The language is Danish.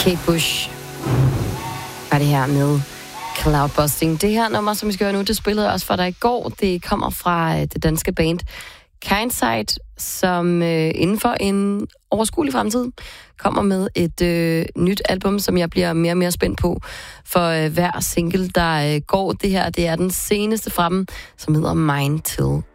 Kate Bush var det her med Cloudbusting. Det her nummer, som vi skal høre nu, det spillede jeg også for dig i går. Det kommer fra det danske band Kindsight, som inden for en overskuelig fremtid kommer med et nyt album, som jeg bliver mere og mere spændt på. For hver single, der går det her, det er den seneste fra dem, som hedder Mine Till